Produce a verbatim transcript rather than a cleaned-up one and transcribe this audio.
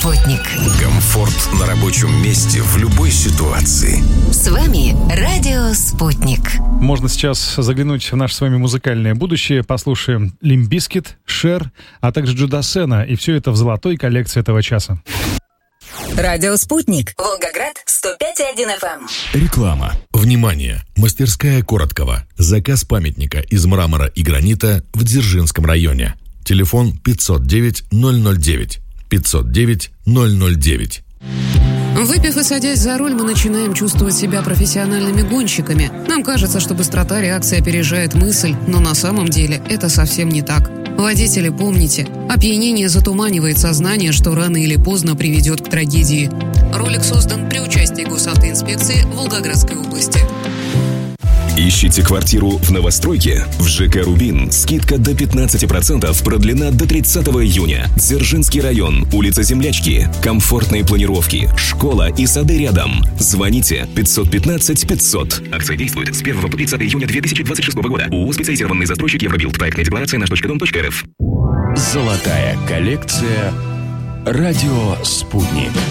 «Спутник». Комфорт на рабочем месте в любой ситуации. С вами «Радио Спутник». Можно сейчас заглянуть в наше с вами музыкальное будущее. Послушаем Limp Bizkit, Cher, а также Джо Дассена. И все это в золотой коллекции этого часа. «Радио Спутник». Волгоград, сто пять и один эф эм. Реклама. Внимание! Мастерская Короткова. Заказ памятника из мрамора и гранита в Дзержинском районе. Телефон пятьсот девять ноль ноль девять. пятьсот девять ноль ноль девять. Выпив и садясь за руль, мы начинаем чувствовать себя профессиональными гонщиками. Нам кажется, что быстрота реакции опережает мысль, но на самом деле это совсем не так. Водители, помните, опьянение затуманивает сознание, что рано или поздно приведет к трагедии. Ролик создан при участии госавтоинспекции Волгоградской области. Ищите квартиру в новостройке? В ЖК «Рубин» скидка до пятнадцать процентов продлена до тридцатого июня. Дзержинский район, улица Землячки. Комфортные планировки, школа и сады рядом. Звоните пятьсот пятнадцать пятьсот. Акция действует с первого по тридцатое июня две тысячи двадцать шестого года. ООО «Специализированный застройщик Евробилд». Проектная декларация наш точка дом точка эр эф. Золотая коллекция «Радио Спутник».